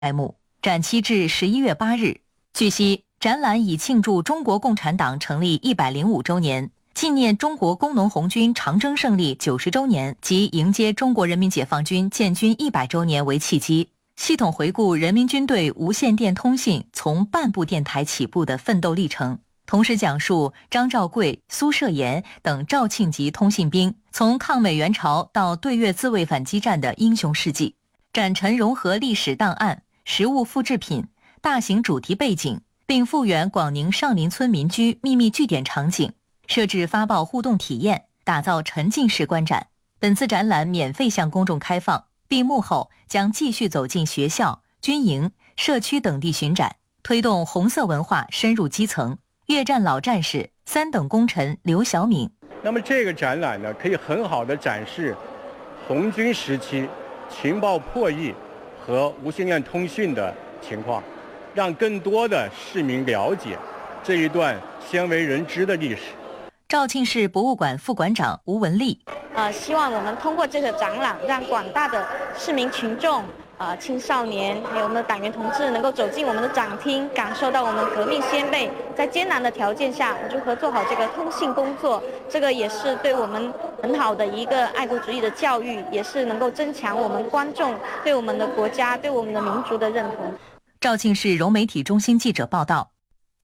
开幕，展期至11月8日。据悉，展览以庆祝中国共产党成立105周年、纪念中国工农红军长征胜利90周年及迎接中国人民解放军建军100周年为契机，系统回顾人民军队无线电通信从半部电台起步的奋斗历程，同时讲述张兆贵、苏涉言等肇庆籍通信兵从抗美援朝到对越自卫反击战的英雄事迹。展陈融合历史档案、实物复制品、大型主题背景，并复原广宁上林村民居秘密据点场景，设置发报互动体验，打造沉浸式观展。本次展览免费向公众开放，闭幕后将继续走进学校、军营、社区等地巡展，推动红色文化深入基层。越战老战士、3等功臣刘小敏。 那么这个展览呢，可以很好的展示红军时期情报破译和无线电通讯的情况，让更多的市民了解这一段鲜为人知的历史。 肇庆市博物馆副馆长吴文丽， 希望我们通过这个展览，让广大的市民群众、青少年，还有我们的党员同志能够走进我们的展厅，感受到我们革命先辈在艰难的条件下如何做好这个通信工作。这个也是对我们很好的一个爱国主义的教育，也是能够增强我们观众对我们的国家、对我们的民族的认同。 肇庆市融媒体中心记者报道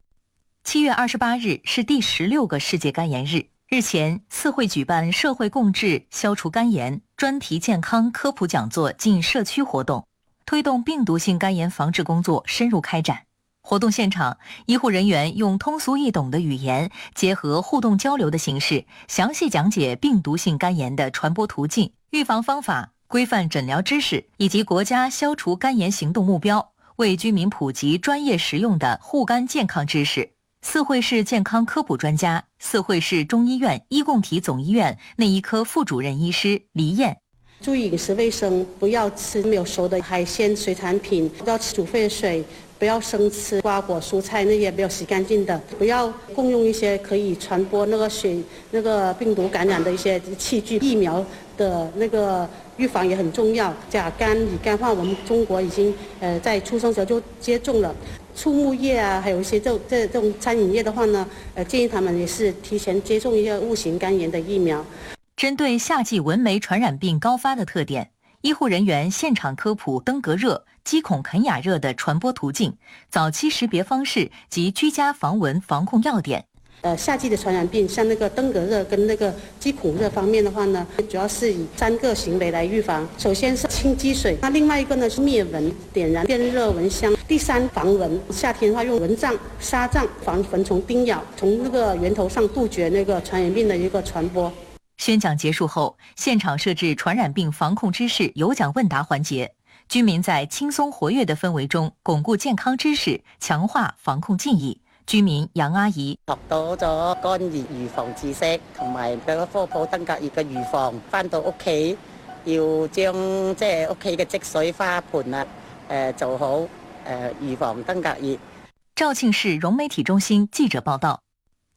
，7月28日是第16个世界肝炎日。日前，四会举办社会共治消除肝炎专题健康科普讲座进社区活动，推动病毒性肝炎防治工作深入开展。活动现场，医护人员用通俗易懂的语言，结合互动交流的形式，详细讲解病毒性肝炎的传播途径、预防方法、规范诊疗知识以及国家消除肝炎行动目标，为居民普及专业实用的护肝健康知识。四会市健康科普专家、四会市中医院医共体总医院内医科副主任医师黎燕， 注意饮食卫生，不要吃没有熟的海鲜、水产品，不要吃煮沸水，不要生吃瓜果蔬菜那些没有洗干净的，不要共用一些可以传播那个病毒感染的一些器具。疫苗的那个预防也很重要，甲肝、乙肝化我们中国已经在出生时候就接种了。畜牧业啊，还有一些这种餐饮业的话呢，建议他们也是提前接种一些戊型肝炎的疫苗。 针对夏季蚊媒传染病高发的特点，医护人员现场科普登革热、鸡孔肯雅热的传播途径、早期识别方式及居家防蚊防控要点。 夏季的传染病，像那个登革热跟那个鸡孔热方面的话呢，主要是以3个行为来预防。首先是清积水，那另外一个呢是灭蚊，点燃电热蚊香。第3，防蚊。夏天的话用蚊帐、纱帐防蚊虫叮咬，从那个源头上杜绝那个传染病的一个传播。 宣讲结束后，现场设置传染病防控知识有奖问答环节，居民在轻松活跃的氛围中巩固健康知識，強化防控建議。居民楊阿姨學到咗肝炎預防知識，同埋嗰個科普登革熱嘅預防。返到屋企要將即係屋企嘅積水花盆啊，做好預防登革熱。 肇慶市融媒體中心記者報道。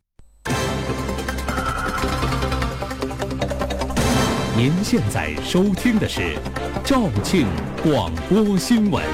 您现在收聽的是肇慶廣播新聞。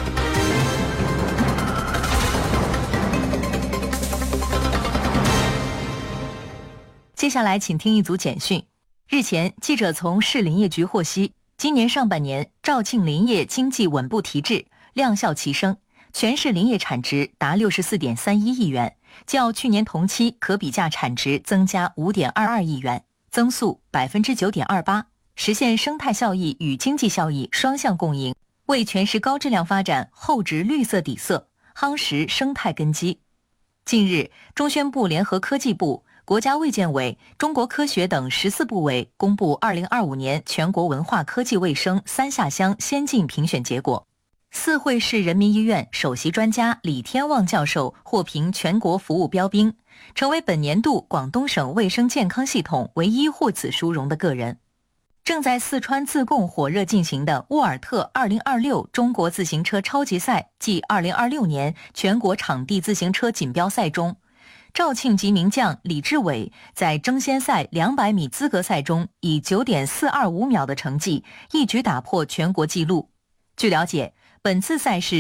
接下来请听一组简讯。日前，记者从市林业局获悉，今年上半年肇庆林业经济稳步提质，量效齐升，全市林业产值达64.31亿元，较去年同期可比价产值增加5.22亿元，增速9.28%，实现生态效益与经济效益双向共赢，为全市高质量发展厚植绿色底色，夯实生态根基。近日，中宣部联合科技部、国家卫健委、中国科学等14部委公布2025年全国文化科技卫生3下乡先进评选结果。四会市人民医院首席专家李天旺教授获评全国服务标兵，成为本年度广东省卫生健康系统唯一获此殊荣的个人。正在四川自贡火热进行的沃尔特2026中国自行车超级赛暨2026年全国场地自行车锦标赛中，肇庆籍名将李志伟在争先赛200米资格赛中以9.425秒的成绩一举打破全国纪录。据了解， 本次赛事